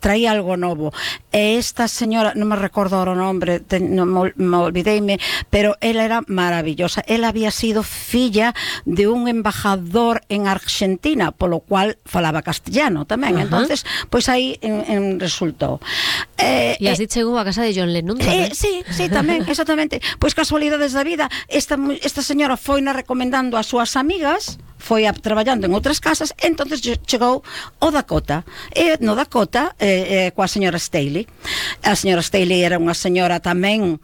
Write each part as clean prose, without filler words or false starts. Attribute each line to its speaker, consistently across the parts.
Speaker 1: traía algo novo. E esta señora, non me recordo o nombre, me olvideime, pero ela era maravillosa. Ela había sido filla de un embajador en Argentina, polo cual falaba castellano tamén. Entonces, pois aí resultou.
Speaker 2: E así chegou a casa de John Lennon tamén.
Speaker 1: Sí, tamén, exactamente. Pois casualidades da vida, esta señora foina recomendando ás súas amigas, foi traballando en outras casas, entonces chegou o Dakota. E no Dakota, coa señora Staley. A señora Staley era unha señora tamén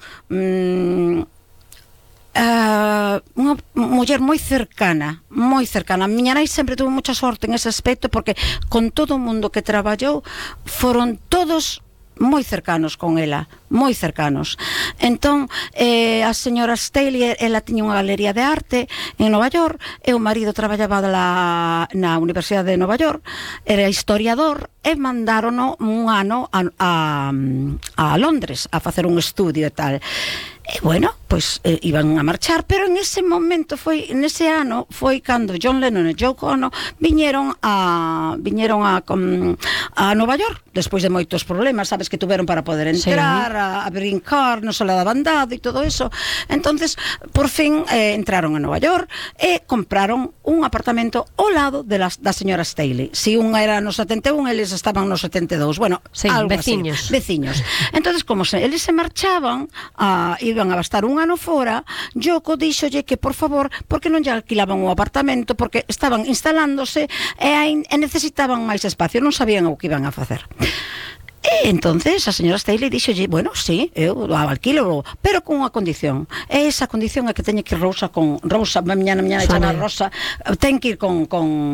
Speaker 1: unha muller moi cercana. Miña nai sempre tuvo moita sorte en ese aspecto, porque con todo o mundo que traballou foron todos moi cercanos con ela, moi cercanos. Entón, a señora Staley, ela tiña unha galería de arte en Nova York, e o marido traballaba na Universidade de Nova York, era historiador, e mandárono un ano a Londres a facer un estudio e tal. E bueno, pois iban a marchar, pero en ese momento nese ano foi cando John Lennon e Yoko Ono viñeron a Nova York, despois de moitos problemas, sabes, que tuveron para poder entrar, a brincar, non se la daban dado e todo eso. Entonces, por fin entraron a Nova York e compraron un apartamento ao lado da señora Staley. Si unha era no 71, eles estaban no 72. Bueno, algo
Speaker 2: veciños.
Speaker 1: Veciños. Entonces, como eles se marchaban, iban a bastar un ano fora, Yoko díxolle que, por favor, porque non lle alquilaban un apartamento, porque estaban instalándose e necesitaban máis espacio, non sabían o que iban a facer. E entonces a señora Staley dixolle, bueno, sí, eu alquilo, pero con unha condición. E esa condición é que teñe que ir Rosa, miña chama Rosa, ten que ir con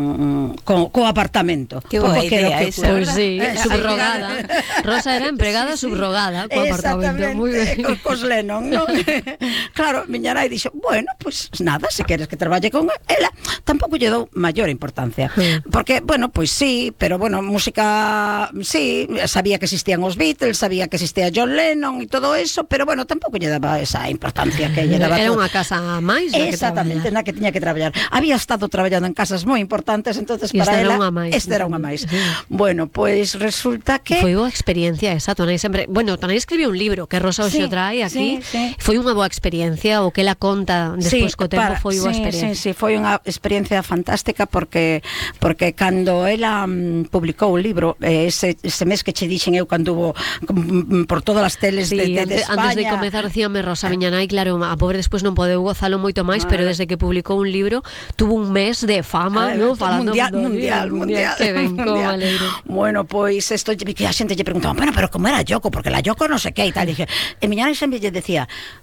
Speaker 1: apartamento.
Speaker 3: Que boa idea esa.
Speaker 2: Pois sí, subrogada. Rosa era empregada subrogada co apartamento. Moi ben.
Speaker 1: Cos Lennon, non? Claro, miña nai dixo, bueno, pues nada, se queres que traballe con ela, tampouco lle dou maior importancia. Porque, bueno, pues sí, pero bueno, música, sí, sabía que existían os Beatles, sabía que existía John Lennon e todo eso, pero bueno, tampouco lle daba esa importancia que lle daba.
Speaker 2: Era unha casa máis na que
Speaker 1: exactamente, na que tiña que traballar. Había estado traballando en casas moi importantes, entonces para ela esta era unha máis. Bueno, pois resulta que
Speaker 2: foi boa experiencia esa. Tonai sempre, bueno, Tonai escribiu un libro que Rosa hoxe trae aquí. Foi unha boa experiencia, o que ela conta despois co tempo foi boa experiencia.
Speaker 1: Sí, foi unha experiencia fantástica, porque cando ela publicou o libro, ese mes que che dixen eu cando hubo por todas as teles de España.
Speaker 2: Antes de comezar, decíame Rosa, miña nai, claro, a pobre despois non podeu gozalo moito máis, pero desde que publicou un libro tuvo un mes de fama, ¿no? Falando
Speaker 1: mundial.
Speaker 2: Que ben, como alegre.
Speaker 1: Bueno, pois isto que a xente lle preguntaba, bueno, pero como era Yoko, porque la Yoko non sei que e tal, e miña nai sempre lle decía,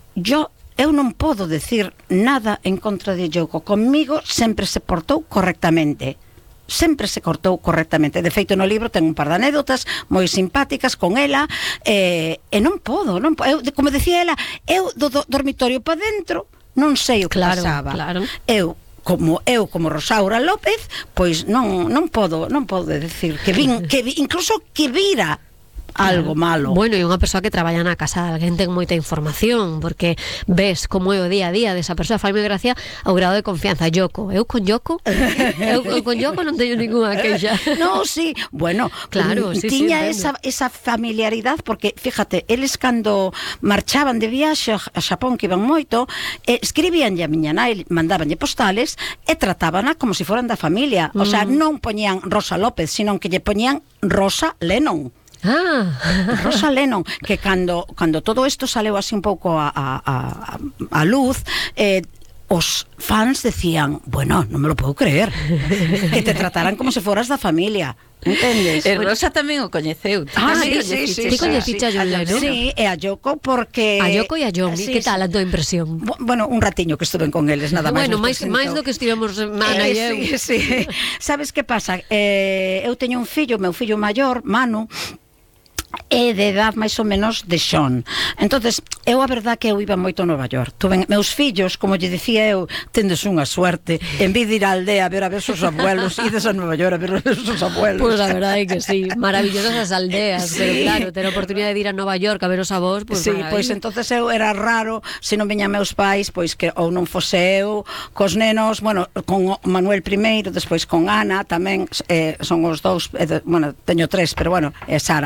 Speaker 1: eu non podo decir nada en contra de Yoko, comigo sempre se portou correctamente. De feito, no libro ten un par de anécdotas moi simpáticas con ela, e non podo, como decía ela, eu do dormitorio para dentro non sei o que pasaba. Eu como Rosaura López, pois non podo decir que incluso que vira algo malo.
Speaker 2: Bueno, e unha persoa que traballa na casa de alguén ten moita información, porque ves como é o día a día desa persoa. Faime gracia ao grado de confianza. Yoko, eu con Yoko non teño ninguna queixa.
Speaker 1: No, sí, bueno,
Speaker 2: claro,
Speaker 1: tiña esa familiaridade, porque fíjate, eles cando marchaban de viaxe a Xapón, que iban moito, escribíanlle a miña nai, mandabanlle postales e tratábana como se foran da familia. O sea, non poñían Rosa López, sino que lle poñían Rosa Lennon. Rosa Lennon, que cando todo isto saleu así un pouco a luz, os fans decían, bueno, non me lo puedo creer, que te trataran como se foras da familia. Entendes?
Speaker 3: E Rosa tamén o coñeceu.
Speaker 1: Sí.
Speaker 2: Ti coñeciche a John Lennon?
Speaker 1: Sí, e a Yoko, porque
Speaker 2: a Yoko e a John, que tal a tua impresión?
Speaker 1: Bueno, un ratiño que estuve con eles, nada máis.
Speaker 2: Bueno, máis do que estivemos Mana e eu.
Speaker 1: Sí. Sabes que pasa? Eu teño un fillo, meu fillo maior, Manu, é de edad máis ou menos de Sean. Entonces, eu a verdad que eu iba moito a Nova York. Tuve meus fillos, como lle dicía eu, tendes unha suerte, en vez de ir á aldea a ver sus abuelos, ides a Nova York a ver sus abuelos.
Speaker 2: Pois a verdade é que sí, maravillosas as aldeas, pero claro, ter a oportunidade de ir a Nova York a ver os avós, pois maravilla.
Speaker 1: Pois entonces eu era raro, se non veñan meus pais, pois que ou non fose eu cos nenos, bueno, con Manuel primeiro, despois con Ana tamén, son os dous, bueno, teño tres, pero bueno, é Sara